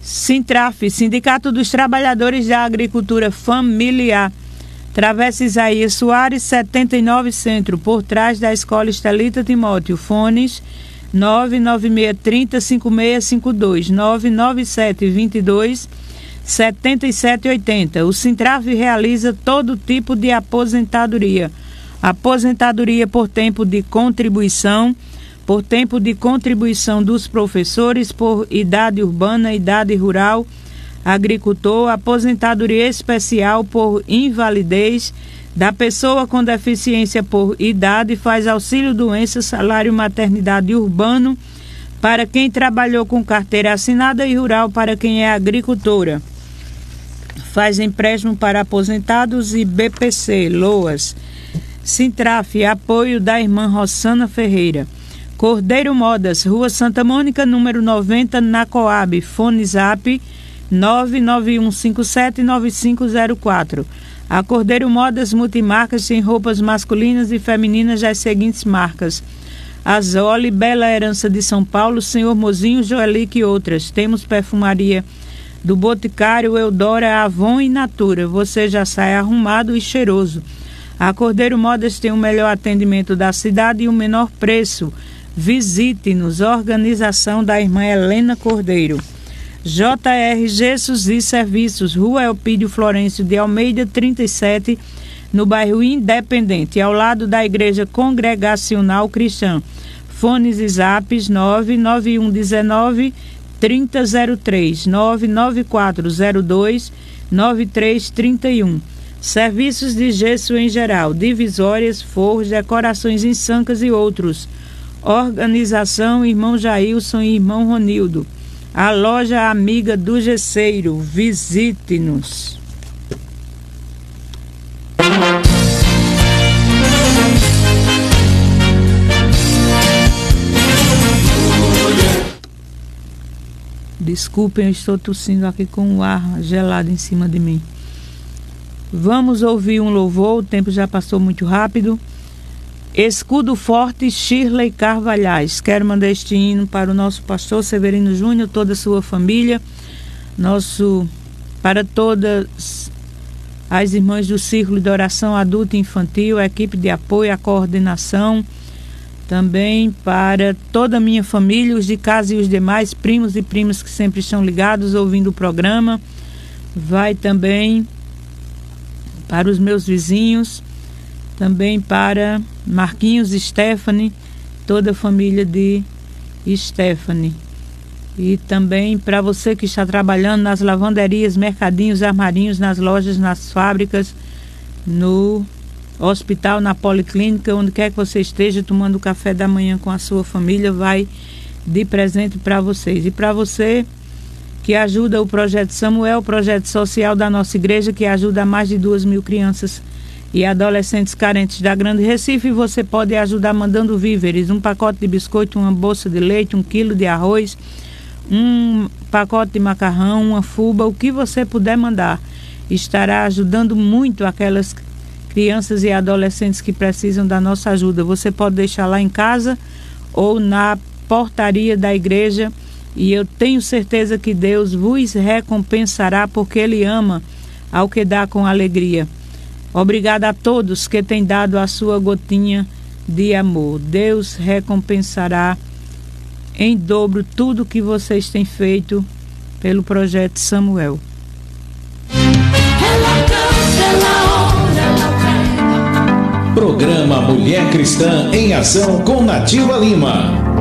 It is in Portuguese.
Sintraf, Sindicato dos Trabalhadores da Agricultura Familiar, Travessa Isaías Soares, 79 Centro, por trás da Escola Estelita Timóteo. Fones 99630-5652, 99722-7780. O Sintraf realiza todo tipo de aposentadoria. Aposentadoria por tempo de contribuição, dos professores, por idade urbana, idade rural, agricultor, aposentadoria especial por invalidez da pessoa com deficiência por idade, faz auxílio doença, salário maternidade urbano para quem trabalhou com carteira assinada e rural para quem é agricultora. Faz empréstimo para aposentados e BPC, LOAS. Sintraf, apoio da irmã Rossana Ferreira. Cordeiro Modas, Rua Santa Mônica, número 90, na Coab. Fone Zap 991579504. A Cordeiro Modas Multimarcas tem roupas masculinas e femininas das seguintes marcas: Azole, Bela Herança de São Paulo, Senhor Mozinho, Joelic e outras. Temos perfumaria do Boticário, Eudora, Avon e Natura. Você já sai arrumado e cheiroso. A Cordeiro Modas tem o melhor atendimento da cidade e o menor preço. Visite-nos. Organização da irmã Helena Cordeiro. JR Gessos e Serviços, Rua Elpídio Florencio de Almeida, 37, no bairro Independente, ao lado da Igreja Congregacional Cristã. Fones e zaps 99119-3003, 99402-9331. Serviços de gesso em geral, divisórias, forros, decorações em sancas e outros. Organização Irmão Jailson e Irmão Ronildo. A loja amiga do gesseiro. Visite-nos. Desculpem, eu estou tossindo aqui com o ar gelado em cima de mim. Vamos ouvir um louvor, o tempo já passou muito rápido. Escudo Forte, Shirley Carvalhais. Quero mandar este hino para o nosso pastor Severino Júnior, toda a sua família, para todas as irmãs do Círculo de Oração Adulta e Infantil, a equipe de apoio, a coordenação, também para toda a minha família, os de casa e os demais primos e primas que sempre estão ligados, ouvindo o programa. Vai também para os meus vizinhos, também para Marquinhos e Stephanie, toda a família de Stephanie. E também para você que está trabalhando nas lavanderias, mercadinhos, armarinhos, nas lojas, nas fábricas, no hospital, na policlínica, onde quer que você esteja tomando café da manhã com a sua família, vai de presente para vocês. E para você que ajuda o Projeto Samuel, o projeto social da nossa igreja, que ajuda mais de 2.000 crianças e adolescentes carentes da Grande Recife, você pode ajudar mandando víveres, um pacote de biscoito, uma bolsa de leite, 1 quilo de arroz, um pacote de macarrão, uma fuba, o que você puder mandar. Estará ajudando muito aquelas crianças e adolescentes que precisam da nossa ajuda. Você pode deixar lá em casa ou na portaria da igreja, e eu tenho certeza que Deus vos recompensará, porque Ele ama ao que dá com alegria. Obrigada a todos que têm dado a sua gotinha de amor. Deus recompensará em dobro tudo que vocês têm feito pelo Projeto Samuel. Programa Mulher Cristã em Ação com Nativa Lima.